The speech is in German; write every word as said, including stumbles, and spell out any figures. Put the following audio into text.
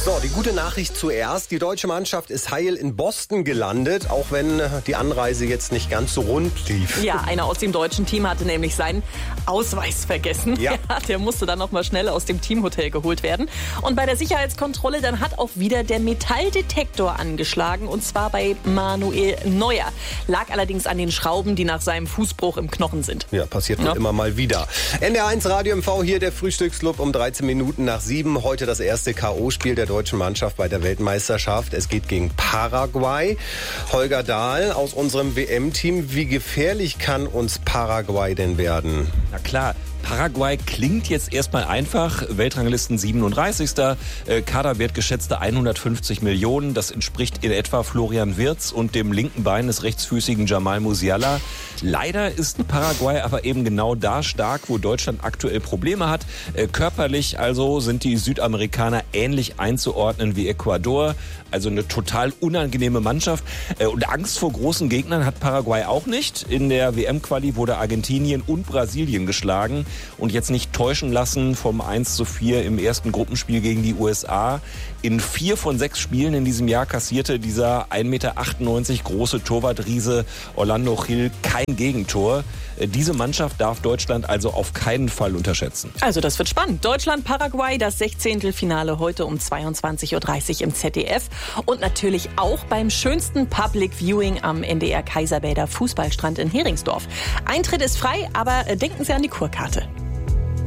So, die gute Nachricht zuerst. Die deutsche Mannschaft ist heil in Boston gelandet, auch wenn die Anreise jetzt nicht ganz so rund lief. Ja, einer aus dem deutschen Team hatte nämlich seinen Ausweis vergessen. Ja. Ja, der musste dann noch mal schnell aus dem Teamhotel geholt werden. Und bei der Sicherheitskontrolle, dann hat auch wieder der Metalldetektor angeschlagen. Und zwar bei Manuel Neuer. Lag allerdings an den Schrauben, die nach seinem Fußbruch im Knochen sind. Ja, passiert wohl Ja. immer mal wieder. N D R eins Radio M V, hier der Frühstücksclub um dreizehn Minuten nach sieben. Heute das erste K O-Spiel der deutschen Mannschaft bei der Weltmeisterschaft. Es geht gegen Paraguay. Holger Dahl aus unserem W M-Team. Wie gefährlich kann uns Paraguay denn werden? Na klar. Paraguay klingt jetzt erstmal einfach. Weltranglisten siebenunddreißigster Äh, Kaderwert geschätzte hundertfünfzig Millionen. Das entspricht in etwa Florian Wirtz und dem linken Bein des rechtsfüßigen Jamal Musiala. Leider ist Paraguay aber eben genau da stark, wo Deutschland aktuell Probleme hat. Äh, körperlich also sind die Südamerikaner ähnlich einzuordnen wie Ecuador. Also eine total unangenehme Mannschaft. Äh, und Angst vor großen Gegnern hat Paraguay auch nicht. In der W M-Quali wurde Argentinien und Brasilien geschlagen. Und jetzt nicht täuschen lassen vom eins zu vier im ersten Gruppenspiel gegen die U S A. In vier von sechs Spielen in diesem Jahr kassierte dieser ein Meter achtundneunzig große Torwartriese Orlando Gil kein Gegentor. Diese Mannschaft darf Deutschland also auf keinen Fall unterschätzen. Also das wird spannend. Deutschland-Paraguay, das Sechzehntelfinale heute um zweiundzwanzig Uhr dreißig im Z D F. Und natürlich auch beim schönsten Public Viewing am N D R Kaiserbäder Fußballstrand in Heringsdorf. Eintritt ist frei, aber denken Sie an die Kurkarte.